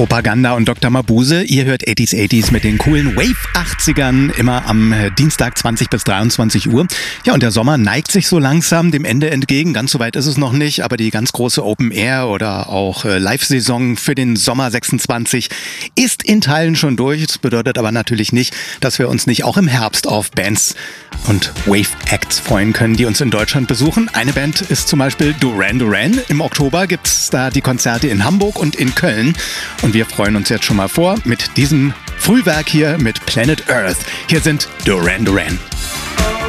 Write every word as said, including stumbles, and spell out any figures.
Propaganda und Doktor Mabuse. Ihr hört achtziger achtziger mit den coolen Wave achtzigern immer am Dienstag zwanzig bis dreiundzwanzig Uhr. Ja, und der Sommer neigt sich so langsam dem Ende entgegen. Ganz so weit ist es noch nicht, aber die ganz große Open Air oder auch Live-Saison für den Sommer sechsundzwanzig ist in Teilen schon durch. Das bedeutet aber natürlich nicht, dass wir uns nicht auch im Herbst auf Bands und Wave-Acts freuen können, die uns in Deutschland besuchen. Eine Band ist zum Beispiel Duran Duran. Im Oktober gibt es da die Konzerte in Hamburg und in Köln. Und wir freuen uns jetzt schon mal vor mit diesem Frühwerk hier mit Planet Earth. Hier sind Duran Duran.